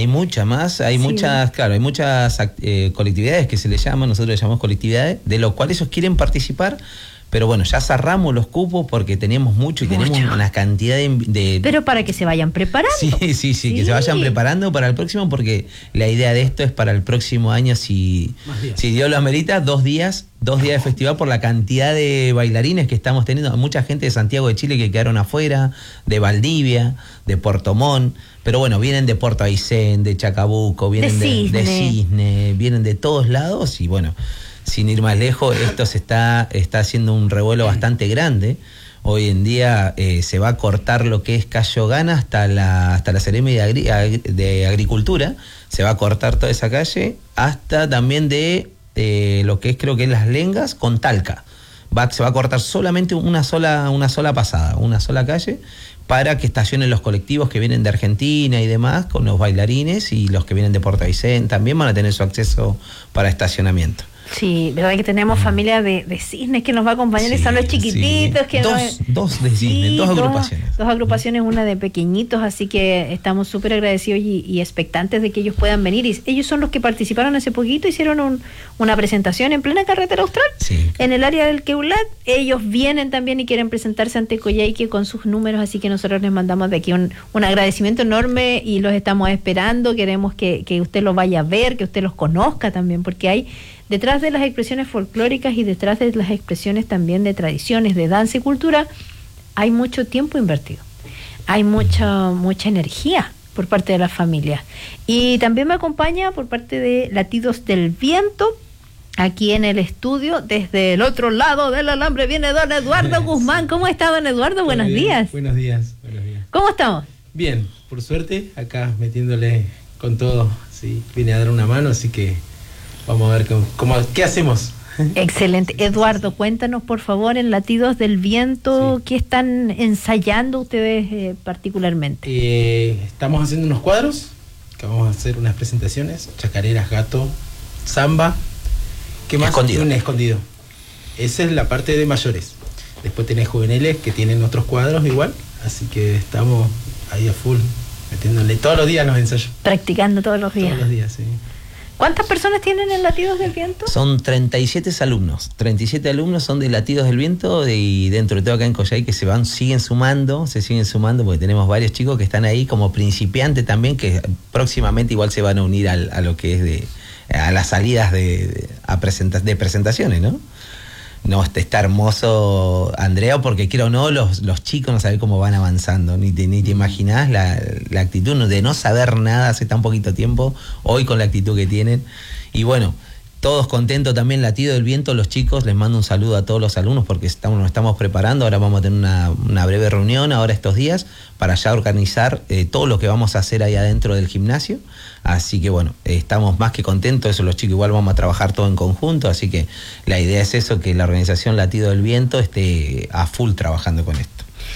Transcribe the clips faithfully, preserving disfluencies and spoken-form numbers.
hay muchas más, hay sí. muchas, claro, hay muchas eh, colectividades que se le llaman, nosotros le llamamos colectividades, de los cuales ellos quieren participar. Pero bueno, ya cerramos los cupos porque teníamos mucho y mucho. Tenemos una cantidad de, de... Pero para que se vayan preparando. Sí, sí, sí, sí, que se vayan preparando para el próximo, porque la idea de esto es para el próximo año, si, si Dios lo amerita, dos días, dos días de festival por la cantidad de bailarines que estamos teniendo. Mucha gente de Santiago de Chile que quedaron afuera, de Valdivia, de Puerto Montt. Pero bueno, vienen de Puerto Aysén, de Chacabuco, vienen de Cisne. de, de Cisne, vienen de todos lados y bueno... Sin ir más lejos, esto se está, está haciendo un revuelo bastante grande. Hoy en día eh, se va a cortar lo que es Cayo Gana hasta la, hasta la Seremi de, Agri, de Agricultura. Se va a cortar toda esa calle hasta también de eh, lo que es, creo que es Las Lengas con Talca. Va, se va a cortar solamente una sola, una sola pasada, una sola calle, para que estacionen los colectivos que vienen de Argentina y demás, con los bailarines, y los que vienen de Puerto Aysén también van a tener su acceso para estacionamiento. Sí, verdad que tenemos familia de, de Cisnes que nos va a acompañar, sí, y son los chiquititos. Sí. que dos, nos... dos de Cisnes, sí, dos agrupaciones. Dos, dos agrupaciones, una de pequeñitos, así que estamos súper agradecidos y, y expectantes de que ellos puedan venir. Y ellos son los que participaron hace poquito, hicieron un, una presentación en plena carretera austral, sí. en el área del Queulat. Ellos vienen también y quieren presentarse ante Coyhaique con sus números, así que nosotros les mandamos de aquí un, un agradecimiento enorme y los estamos esperando. Queremos que, que usted los vaya a ver, que usted los conozca también, porque hay... Detrás de las expresiones folclóricas y detrás de las expresiones también de tradiciones, de danza y cultura, hay mucho tiempo invertido. Hay mucha, mucha energía por parte de las familias. Y también me acompaña por parte de Latidos del Viento, aquí en el estudio, desde el otro lado del alambre, viene don Eduardo Guzmán. ¿Cómo está, don Eduardo? Buenos días. Buenos días, buenos días. ¿Cómo estamos? Bien, por suerte, acá metiéndole con todo. Sí, vine a dar una mano, así que... Vamos a ver cómo, cómo, qué hacemos. Excelente. Eduardo, cuéntanos por favor en Latidos del Viento, sí. ¿qué están ensayando ustedes eh, particularmente? Eh, estamos haciendo unos cuadros, que vamos a hacer unas presentaciones, chacareras, gato, samba, ¿qué más? Escondido. Un escondido. Esa es la parte de mayores. Después tenés juveniles que tienen otros cuadros igual, así que estamos ahí a full, metiéndole todos los días los ensayos. Practicando todos los días. Todos los días, sí. ¿Cuántas personas tienen en Latidos del Viento? Son treinta y siete alumnos. treinta y siete alumnos son de Latidos del Viento y dentro de todo acá en Coyhaique que se van, siguen sumando, se siguen sumando porque tenemos varios chicos que están ahí como principiantes también, que próximamente igual se van a unir al, a lo que es de a las salidas de, de, a presenta, de presentaciones, ¿no? No, este está hermoso, Andrea, porque quiero o no, los, los chicos no saben cómo van avanzando, ni te, ni te imaginás la, la actitud de no saber nada hace tan poquito tiempo, hoy con la actitud que tienen. Y bueno, todos contentos también, Latido del Viento, los chicos, les mando un saludo a todos los alumnos porque estamos, nos estamos preparando, ahora vamos a tener una, una breve reunión ahora estos días para ya organizar eh, todo lo que vamos a hacer ahí adentro del gimnasio. Así que bueno, eh, estamos más que contentos, eso los chicos igual vamos a trabajar todo en conjunto, así que la idea es eso, que la organización Latido del Viento esté a full trabajando con esto.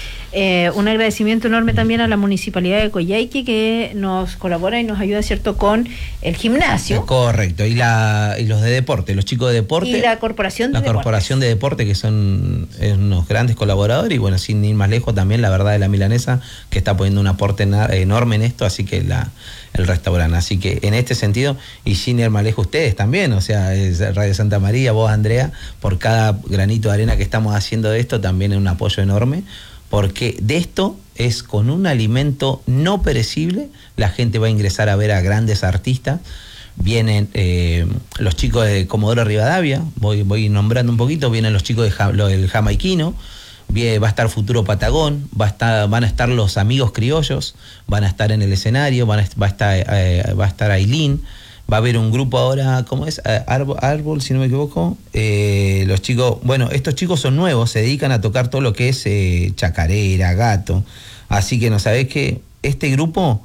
Eh, un agradecimiento enorme también a la Municipalidad de Coyhaique que nos colabora y nos ayuda, ¿cierto?, con el gimnasio. Correcto, y la y los de deporte, los chicos de deporte. Y la Corporación de La Deportes. Corporación de Deporte, que son eh, unos grandes colaboradores, y bueno, sin ir más lejos también la verdad de la Milanesa, que está poniendo un aporte na- enorme en esto, así que la el restaurante. Así que en este sentido, y sin ir más lejos ustedes también, o sea, es Radio Santa María, vos, Andrea, por cada granito de arena que estamos haciendo de esto, también es un apoyo enorme. Porque de esto es con un alimento no perecible, la gente va a ingresar a ver a grandes artistas, vienen eh, los chicos de Comodoro Rivadavia, voy, voy nombrando un poquito, vienen los chicos de ja, lo, del Jamaiquino, viene, va a estar Futuro Patagón, va a estar, van a estar los Amigos Criollos, van a estar en el escenario, van a, va a estar eh, va a estar Ailín. Va a haber un grupo ahora, ¿cómo es? Árbol, Árbol si no me equivoco. Eh, los chicos, bueno, estos chicos son nuevos, se dedican a tocar todo lo que es eh, chacarera, gato. Así que no sabés que este grupo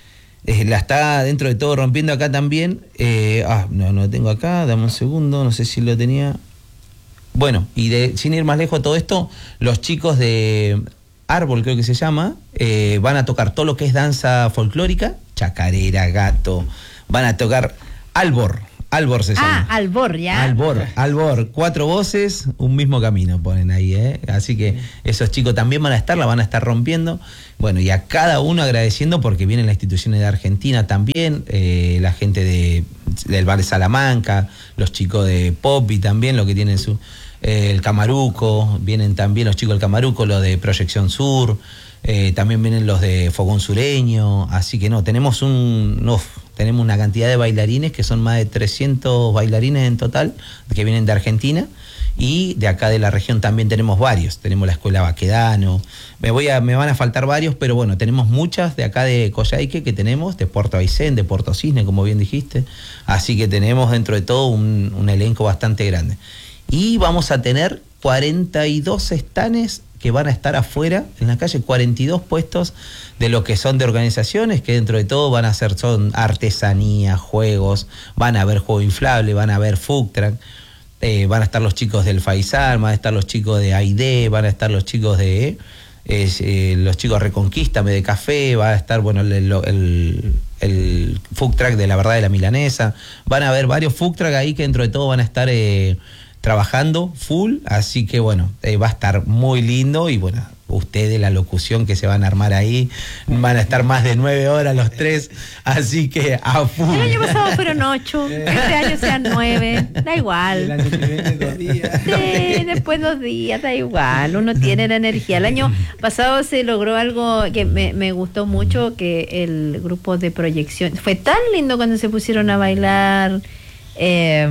eh, la está dentro de todo rompiendo acá también. Eh, ah, no, no lo tengo acá, dame un segundo, no sé si lo tenía. Bueno, y de, sin ir más lejos de todo esto, los chicos de Árbol, creo que se llama, eh, van a tocar todo lo que es danza folclórica, chacarera, gato. Van a tocar Albor. Albor se llama. Ah, Albor, ya. Albor, Albor, cuatro voces, un mismo camino ponen ahí, ¿eh? Así que esos chicos también van a estar, la van a estar rompiendo. Bueno, y a cada uno agradeciendo porque vienen las instituciones de Argentina también, eh, la gente de, del Bar de Salamanca, los chicos de Popi también, lo que tienen su, eh, el Camaruco, vienen también los chicos del Camaruco, los de Proyección Sur, eh, también vienen los de Fogón Sureño, así que no, tenemos un... No, tenemos una cantidad de bailarines que son más de trescientos bailarines en total que vienen de Argentina, y de acá de la región también tenemos varios. Tenemos la Escuela Baquedano, me voy a, me van a faltar varios, pero bueno, tenemos muchas de acá de Coyhaique que tenemos, de Puerto Aysén, de Puerto Cisne, como bien dijiste. Así que tenemos dentro de todo un, un elenco bastante grande. Y vamos a tener cuarenta y dos estanes que van a estar afuera, en la calle, cuarenta y dos puestos de lo que son de organizaciones, que dentro de todo van a ser, son artesanía, juegos, van a haber juego inflable, van a haber food truck, eh, van a estar los chicos del Faisal, van a estar los chicos de Aide, van a estar los chicos de eh, eh, los chicos Reconquista, de Café, va a estar bueno el, el, el food truck de La Verdad de la Milanesa, van a haber varios food truck ahí que dentro de todo van a estar eh, trabajando full, así que bueno, eh, va a estar muy lindo. Y bueno, ustedes, la locución que se van a armar ahí, van a estar más de nueve horas los tres, así que a full. El año pasado fueron ocho, este año sean nueve, da igual. El año que viene dos días. Sí, después dos días, da igual, uno tiene la energía. El año pasado se logró algo que me, me gustó mucho, que el grupo de proyección, fue tan lindo cuando se pusieron a bailar, eh,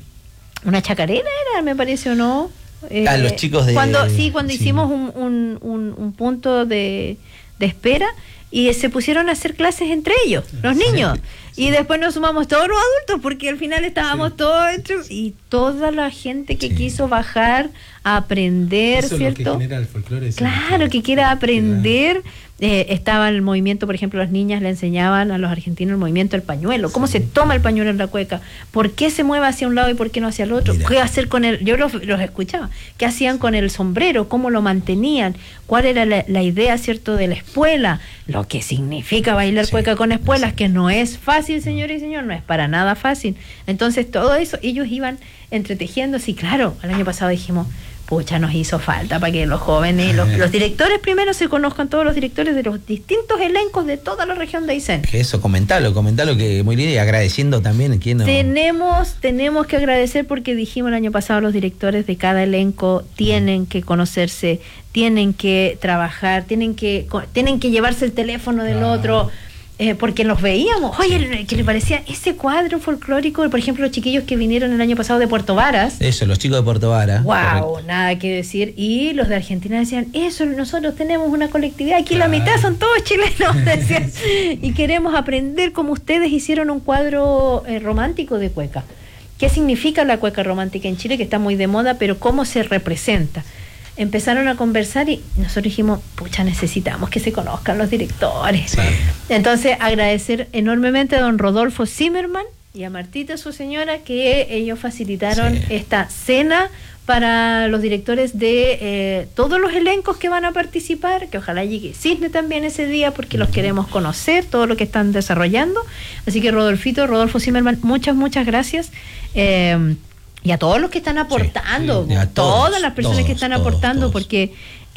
una chacarera era, me parece, o no. Eh, ah, los chicos de... Cuando, sí, cuando sí. hicimos un, un, un, un punto de, de espera y se pusieron a hacer clases entre ellos, los niños. Sí. Y después nos sumamos todos los adultos, porque al final estábamos sí. todos entre, y toda la gente que sí. quiso bajar a aprender, eso ¿cierto? Es lo que genera el folclore, claro, que, que quiera aprender. Eh, estaba el movimiento, por ejemplo, las niñas le enseñaban a los argentinos el movimiento del pañuelo, cómo sí. se toma el pañuelo en la cueca, por qué se mueve hacia un lado y por qué no hacia el otro, Mira. qué hacer con el, yo los, los escuchaba, qué hacían con el sombrero, cómo lo mantenían, cuál era la, la idea, cierto, de la espuela, lo que significa bailar sí. cueca con espuelas, sí. que no es fácil, señores y señores, no es para nada fácil. Entonces todo eso, ellos iban entretejiéndose, y claro, el año pasado dijimos, pucha, nos hizo falta para que los jóvenes, los, los directores primero se conozcan, todos los directores de los distintos elencos de toda la región de Aysén. Que eso, comentalo, comentalo, que muy lindo, y agradeciendo también a quien no... Tenemos, tenemos que agradecer, porque dijimos el año pasado, los directores de cada elenco tienen que conocerse, tienen que trabajar, tienen que, tienen que llevarse el teléfono del ah. otro. Eh, porque los veíamos, oye, que le parecía ese cuadro folclórico, por ejemplo, los chiquillos que vinieron el año pasado de Puerto Varas. Eso, los chicos de Puerto Varas. Wow, correcto. Nada que decir. Y los de Argentina decían, eso, nosotros tenemos una colectividad, aquí claro. la mitad son todos chilenos, decían, y queremos aprender como ustedes hicieron un cuadro eh, romántico de cueca. ¿Qué significa la cueca romántica en Chile, que está muy de moda, pero cómo se representa? Empezaron a conversar y nosotros dijimos, pucha, necesitamos que se conozcan los directores. Sí. Entonces, agradecer enormemente a don Rodolfo Zimmerman y a Martita, su señora, que ellos facilitaron sí. esta cena para los directores de eh, todos los elencos que van a participar, que ojalá llegue Cisne también ese día, porque los queremos conocer, todo lo que están desarrollando. Así que Rodolfito, Rodolfo Zimmerman, muchas, muchas gracias. Eh, Y a todos los que están aportando, sí, sí. todas todos, las personas todos, que están todos, aportando, todos. porque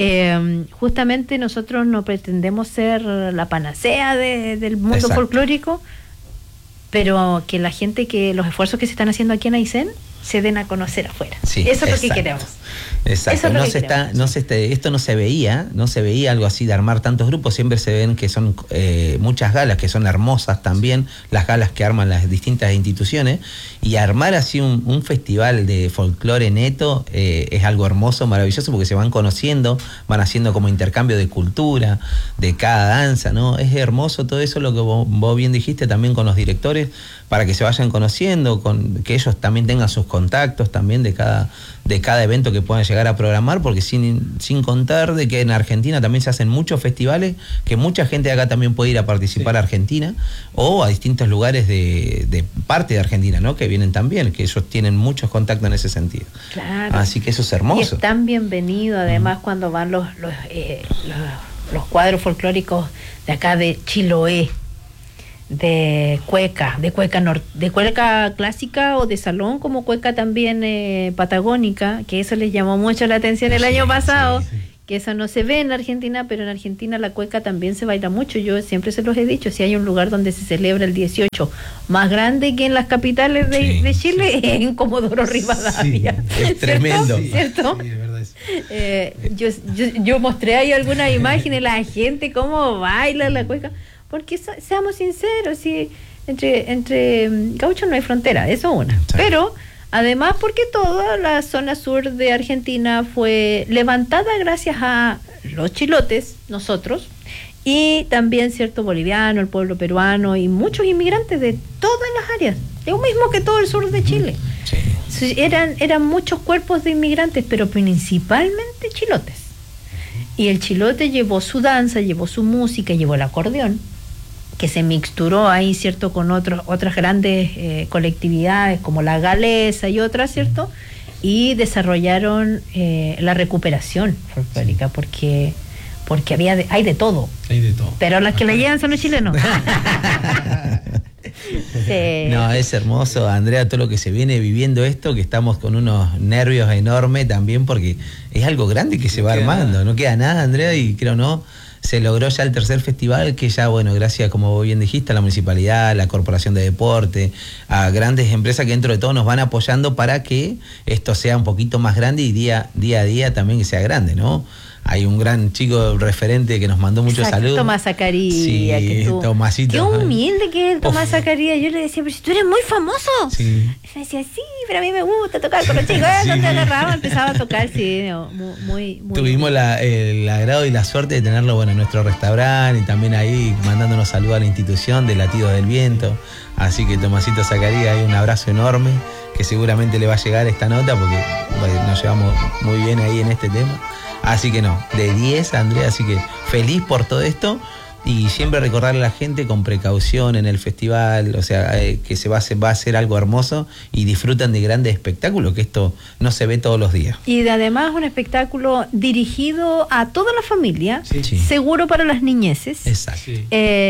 eh, justamente nosotros no pretendemos ser la panacea de, del mundo Exacto. folclórico, pero que la gente, que los esfuerzos que se están haciendo aquí en Aysén se den a conocer afuera. Sí, eso es lo que queremos. Exacto. Eso es lo no que se está, no se este, esto no se veía, no se veía algo así de armar tantos grupos. Siempre se ven que son eh, muchas galas que son hermosas también, las galas que arman las distintas instituciones, y armar así un, un festival de folclore neto eh, es algo hermoso, maravilloso, porque se van conociendo, van haciendo como intercambio de cultura, de cada danza, ¿no? Es hermoso todo eso, lo que vos, vos bien dijiste también con los directores, para que se vayan conociendo, con que ellos también tengan sus contactos también de cada de cada evento que puedan llegar a programar, porque sin, sin contar de que en Argentina también se hacen muchos festivales, que mucha gente de acá también puede ir a participar sí. a Argentina, o a distintos lugares de, de parte de Argentina, ¿no? Que vienen también, que ellos tienen muchos contactos en ese sentido. Claro. Así que eso es hermoso. Y es tan bienvenido, además, mm. cuando van los, los, eh, los, los cuadros folclóricos de acá de Chiloé. de cueca, de cueca nor- de cueca clásica o de salón, como cueca también eh, patagónica, que eso les llamó mucho la atención el Sí, año pasado, sí, sí. que eso no se ve en Argentina, pero en Argentina la cueca también se baila mucho. Yo siempre se los he dicho, si hay un lugar donde se celebra el dieciocho más grande que en las capitales de, Sí, de Chile, es en Comodoro Rivadavia. Sí, es tremendo. Sí, ¿Cierto? sí, de verdad es. Eh, yo, yo, yo mostré ahí algunas imágenes, la gente cómo baila la cueca, porque so- seamos sinceros, si entre entre mm, gauchos no hay frontera, eso una. Sí. Pero además porque toda la zona sur de Argentina fue levantada gracias a los chilotes, nosotros, y también cierto boliviano, el pueblo peruano y muchos inmigrantes de todas las áreas, lo mismo que todo el sur de Chile. Sí. Sí, Eran, eran muchos cuerpos de inmigrantes, pero principalmente chilotes. Y el chilote llevó su danza, llevó su música, llevó el acordeón, que se mixturó ahí, ¿cierto?, con otros, otras grandes eh, colectividades como la galesa y otras, ¿cierto? Y desarrollaron eh, la recuperación folclórica, porque, porque había de- hay de todo. Hay de todo. Pero las que la llevan son los chilenos. Sí. No, es hermoso, Andrea, todo lo que se viene viviendo esto, que estamos con unos nervios enormes también, porque es algo grande que se No va queda armando, nada. no queda nada, Andrea, y creo no, se logró ya el tercer festival, que ya, bueno, gracias, como bien dijiste, a la municipalidad, a la Corporación de Deporte, a grandes empresas que dentro de todo nos van apoyando para que esto sea un poquito más grande y día, día a día también que sea grande, ¿no? Hay un gran chico referente que nos mandó muchos Exacto, saludos. Tomás Zacarías. Sí, que tú- Tomasito. Qué humilde que es el Tomás Uf. Zacarías. Yo le decía, pero si tú eres muy famoso. Sí. Y me decía, sí, pero a mí me gusta tocar con los chicos. Sí. ¿Dónde agarraba? Empezaba a tocar, sí, no, muy, muy, muy Tuvimos la, el agrado y la suerte de tenerlo, bueno, en nuestro restaurante y también ahí mandándonos saludos a la institución de Latidos del Viento. Así que Tomasito Zacarías, ahí un abrazo enorme, que seguramente le va a llegar esta nota porque bueno, nos llevamos muy bien ahí en este tema. Así que no, de diez, Andrea, así que feliz por todo esto. Y siempre recordarle a la gente con precaución en el festival, o sea, eh, que se va a, hacer, va a hacer algo hermoso y disfrutan de grandes espectáculos, que esto no se ve todos los días. Y de además un espectáculo dirigido a toda la familia, Sí. Sí. seguro para las niñeces. Exacto. Sí.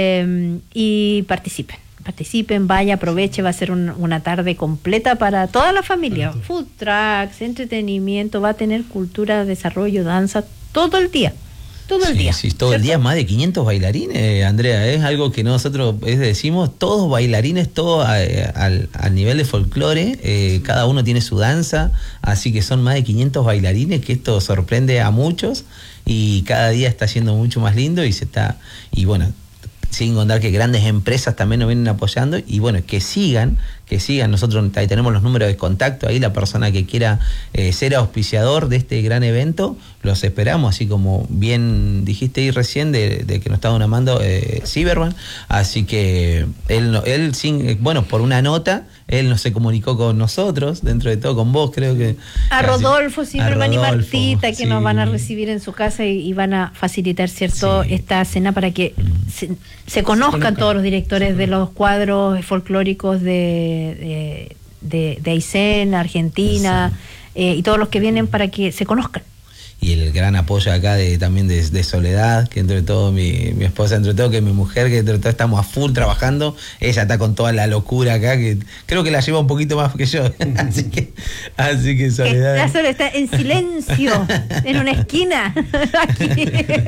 Eh, y participen, participen, vaya, aproveche, va a ser un- una tarde completa para toda la familia. Para todo. Food trucks, entretenimiento, va a tener cultura, desarrollo, danza, todo el día. Todo el Sí, día. sí, todo el ¿cierto? día más de quinientos bailarines, Andrea, es algo que nosotros es, decimos, todos bailarines, todos a- a- al, al nivel de folclore, eh, cada uno tiene su danza, así que son más de quinientos bailarines, que esto sorprende a muchos y cada día está siendo mucho más lindo y se está, y bueno, sin contar que grandes empresas también nos vienen apoyando y bueno, que sigan, que sigan, nosotros ahí tenemos los números de contacto, ahí la persona que quiera eh, ser auspiciador de este gran evento, los esperamos, así como bien dijiste ahí recién de, de que nos estaban amando eh, Cyberman, así que él, no- él sin, eh, bueno, por una nota, él no se comunicó con nosotros, dentro de todo con vos, creo que... A Rodolfo Así- Silverman y a Rodolfo, Martita, que sí. nos van a recibir en su casa y, y van a facilitar, ¿cierto?, Sí. esta cena para que se, se conozcan conozcan. todos los directores de los cuadros folclóricos de, de, de, de Aysén, Argentina, eh, y todos los que vienen para que se conozcan. Y el gran apoyo acá de también de, de Soledad, que entre todo mi, mi esposa, entre todo que mi mujer, que entre todo estamos a full trabajando, ella está con toda la locura acá, que creo que la lleva un poquito más que yo, así que así que Soledad La Sole está en silencio, en una esquina, aquí.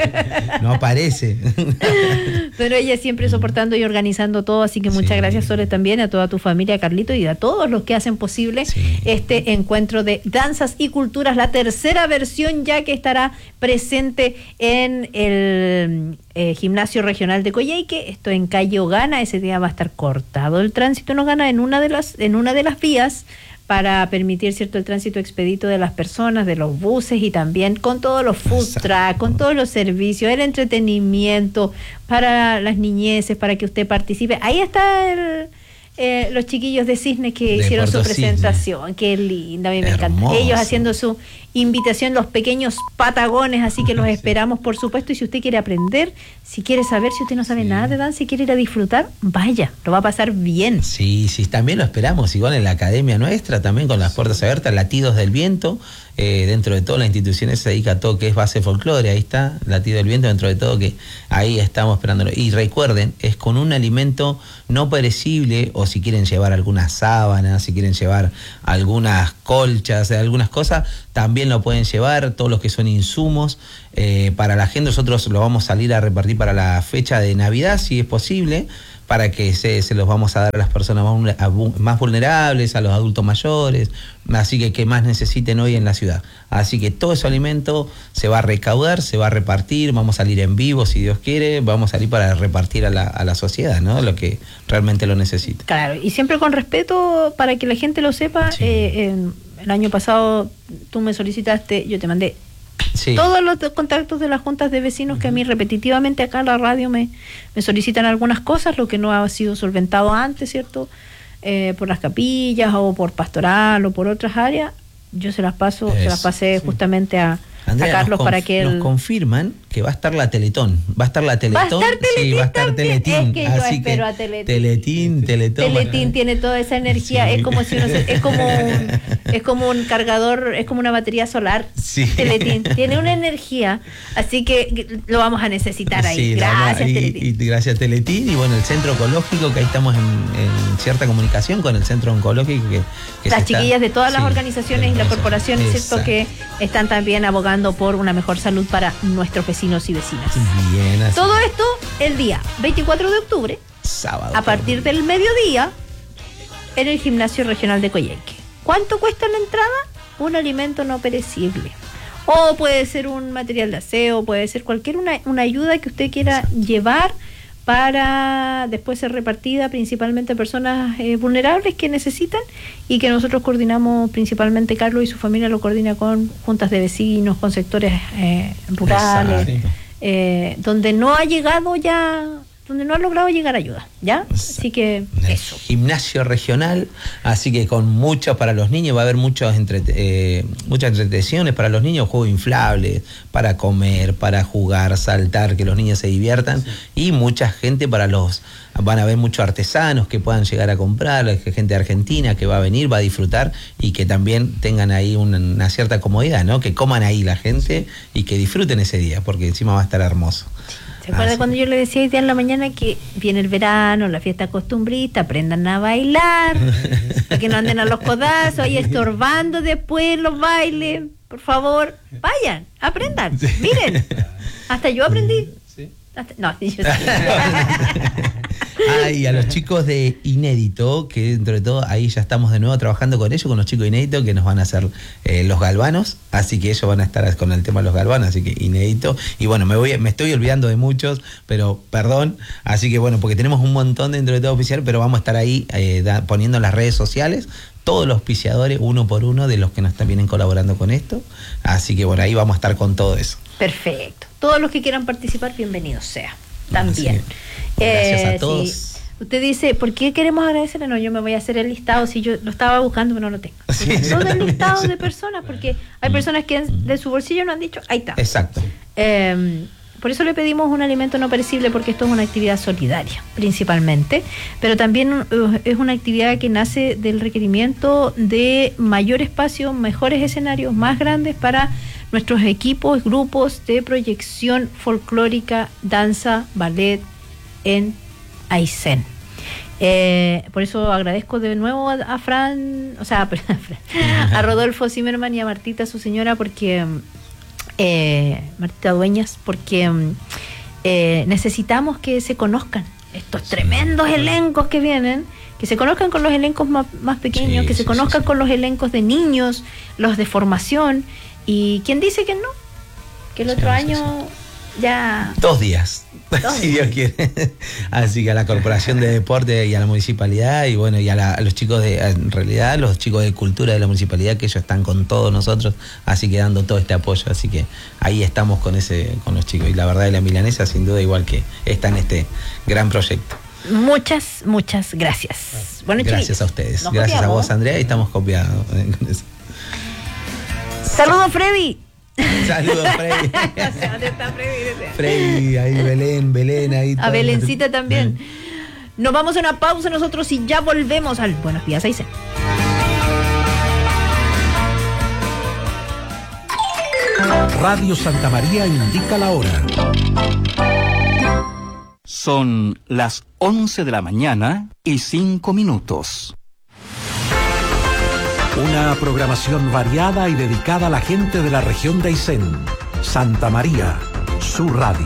no aparece. Pero ella siempre soportando y organizando todo, así que muchas Sí. gracias, Sole, también a toda tu familia, Carlito, y a todos los que hacen posible Sí. este encuentro de danzas y culturas, la tercera versión ya que estará presente en el eh, Gimnasio Regional de Coyhaique, esto en Calle Ogana. Ese día va a estar cortado el tránsito en Ogana en una de las, en una de las vías, para permitir, cierto, el tránsito expedito de las personas, de los buses, y también con todos los food Exacto. truck, con todos los servicios, el entretenimiento para las niñeces, para que usted participe. Ahí está el, eh, los chiquillos de Cisnes que De hicieron su Puerto Cisne. presentación. Qué linda, a mí me encanta. Hermoso. Ellos haciendo su invitación, los pequeños patagones, así que los esperamos, por supuesto. Y si usted quiere aprender, si quiere saber, si usted no sabe sí. nada de danza, si quiere ir a disfrutar, vaya, lo va a pasar bien. Sí, sí, también lo esperamos, igual en la academia nuestra, también con las puertas abiertas, Latidos del Viento. Eh, dentro de todo la institución se dedica a todo que es base folclore, ahí está, Latido del Viento, dentro de todo que ahí estamos esperándolo. Y recuerden, es con un alimento no perecible, o si quieren llevar algunas sábanas, si quieren llevar algunas colchas, algunas cosas, también lo pueden llevar, todos los que son insumos. Eh, para la gente nosotros lo vamos a salir a repartir para la fecha de Navidad, si es posible, para que se, se los vamos a dar a las personas más, más vulnerables, a los adultos mayores, así que que más necesiten hoy en la ciudad. Así que todo ese alimento se va a recaudar, se va a repartir, vamos a salir en vivo si Dios quiere, vamos a salir para repartir a la, a la sociedad, ¿no? Lo que realmente lo necesita. Claro, y siempre con respeto para que la gente lo sepa. Sí. eh, eh, el año pasado tú me solicitaste, yo te mandé sí. todos los contactos de las juntas de vecinos uh-huh. que a mí repetitivamente acá en la radio me, me solicitan algunas cosas, lo que no ha sido solventado antes, ¿cierto? Eh, por las capillas o por pastoral o por otras áreas, yo se las paso, es, se las pasé sí. justamente a, Andrea, a Carlos conf- para que él... Nos confirman que va a estar la Teletón, va a estar la Teletón, ¿Va a estar Teletín? Sí, va a estar Teletín, es que yo así espero que a Teletín. Teletín, Teletón. Teletín tiene toda esa energía, sí. es como si uno se, es como un, es como un cargador, es como una batería solar. Sí. Teletín tiene una energía, así que lo vamos a necesitar ahí. Sí, gracias y, Teletín. Y gracias Teletín y bueno, el centro oncológico, que ahí estamos en, en cierta comunicación con el centro oncológico que, que las chiquillas está, de todas las sí, organizaciones y las corporaciones, cierto, que están también abogando por una mejor salud para nuestros vecinos y vecinas. Bien, así. Todo esto el día veinticuatro de octubre, sábado, a partir del mediodía, en el Gimnasio Regional de Coyhaique. ¿Cuánto cuesta la entrada? Un alimento no perecible. O puede ser un material de aseo, puede ser cualquier una, una ayuda que usted quiera Exacto. llevar para después ser repartida principalmente a personas eh, vulnerables que necesitan, y que nosotros coordinamos, principalmente Carlos y su familia lo coordina con juntas de vecinos, con sectores eh, rurales, eh, donde no ha llegado ya, donde no ha logrado llegar ayuda, ¿ya? Así que eso. Gimnasio regional, así que con mucho para los niños, va a haber muchos entre, eh, muchas entretenciones para los niños, juegos inflables, para comer, para jugar, saltar, que los niños se diviertan, sí. y mucha gente para los, van a haber muchos artesanos que puedan llegar a comprar, gente de Argentina que va a venir, va a disfrutar, y que también tengan ahí una, una cierta comodidad, ¿no? Que coman ahí la gente y que disfruten ese día, porque encima va a estar hermoso. ¿Se acuerda ah, cuando sí. yo le decía hoy día en la mañana que viene el verano, la fiesta costumbrista, aprendan a bailar, para que no anden a los codazos, ahí estorbando después los bailes? Por favor, vayan, aprendan, sí. miren, hasta yo aprendí. ¿Sí? Hasta, no, yo sí. Ah, y a los chicos de Inédito, que dentro de todo ahí ya estamos de nuevo trabajando con ellos, con los chicos de Inédito, que nos van a hacer eh, los galvanos, así que ellos van a estar con el tema de los galvanos, así que Inédito, y bueno, me voy me estoy olvidando de muchos, pero perdón, así que bueno, porque tenemos un montón dentro de todo oficial, pero vamos a estar ahí eh, da, poniendo en las redes sociales todos los auspiciadores, uno por uno, de los que nos vienen colaborando con esto, así que bueno, ahí vamos a estar con todo eso. Perfecto, todos los que quieran participar, bienvenidos sea, también. Sí. Gracias eh, a todos. Sí. Usted dice, ¿por qué queremos agradecerle? No, yo me voy a hacer el listado, si yo lo estaba buscando, pero no lo tengo. Sí. Todo el listado de personas, porque hay personas que de su bolsillo no han dicho, ahí está. Exacto. Eh, por eso le pedimos un alimento no perecible, porque esto es una actividad solidaria, principalmente, pero también uh, es una actividad que nace del requerimiento de mayor espacio, mejores escenarios, más grandes para nuestros equipos, grupos de proyección folclórica, danza, ballet, en Aysén. Eh, por eso agradezco de nuevo a, a Fran, o sea, a, Fran, a Rodolfo Zimmerman y a Martita, su señora, porque eh, Martita Dueñas, porque eh, necesitamos que se conozcan estos tremendos elencos que vienen, que se conozcan con los elencos más, más pequeños, sí, que se sí, conozcan sí, sí. con los elencos de niños, los de formación, y ¿quién dice que no? Que el otro sí, año... Sí, sí. Ya. Dos días, Dos si días. Dios quiere. Así que a la Corporación de Deporte y a la Municipalidad, y bueno, y a, la, a los chicos de, en realidad, los chicos de Cultura de la Municipalidad, que ellos están con todos nosotros, así que dando todo este apoyo, así que ahí estamos con ese, con los chicos. Y la verdad de la milanesa, sin duda, igual que está en este gran proyecto. Muchas, muchas gracias. Bueno, gracias chicos, a ustedes. Nos gracias copiamos. a vos, Andrea, y estamos copiados con eso. Saludos, Freddy. Saludos, Freddy. ¿Dónde está Freddy? Freddy, ahí Belén, Belén, ahí. A Belencita también. Nos vamos a una pausa nosotros y ya volvemos al Buenos Días, Aysén. Radio Santa María indica la hora. Son las once de la mañana y cinco minutos. Una programación variada y dedicada a la gente de la región de Aysén. Santa María, su radio.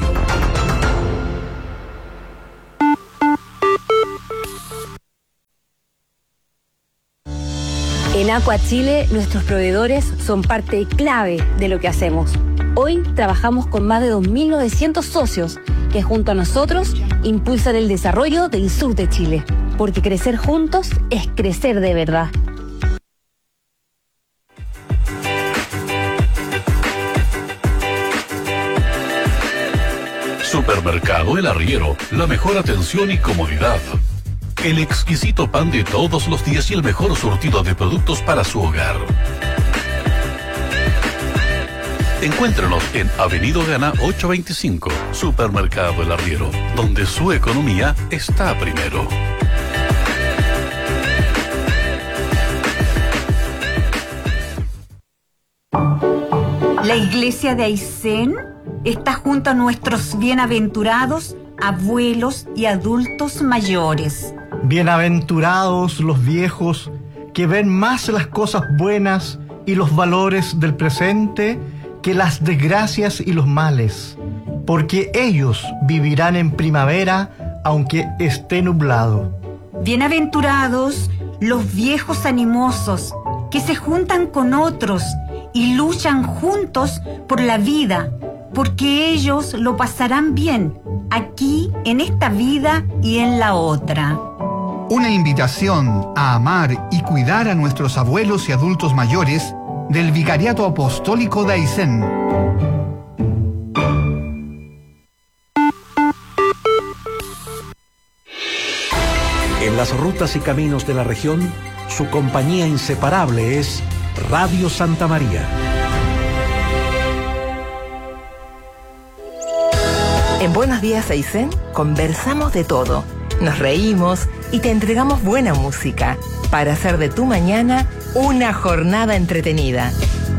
En Aqua Chile, nuestros proveedores son parte clave de lo que hacemos. Hoy trabajamos con más de dos mil novecientos socios que junto a nosotros impulsan el desarrollo del sur de Chile. Porque crecer juntos es crecer de verdad. Supermercado El Arriero, la mejor atención y comodidad. El exquisito pan de todos los días y el mejor surtido de productos para su hogar. Encuéntrenos en Avenida Gana ochocientos veinticinco, Supermercado El Arriero, donde su economía está primero. La iglesia de Aysén está junto a nuestros bienaventurados abuelos y adultos mayores. Bienaventurados los viejos que ven más las cosas buenas y los valores del presente que las desgracias y los males, porque ellos vivirán en primavera aunque esté nublado. Bienaventurados los viejos animosos que se juntan con otros y luchan juntos por la vida, porque ellos lo pasarán bien aquí en esta vida y en la otra. Una invitación a amar y cuidar a nuestros abuelos y adultos mayores del Vicariato Apostólico de Aysén. En las rutas y caminos de la región, su compañía inseparable es Radio Santa María. En Buenos Días, Aysén, conversamos de todo, nos reímos y te entregamos buena música para hacer de tu mañana una jornada entretenida.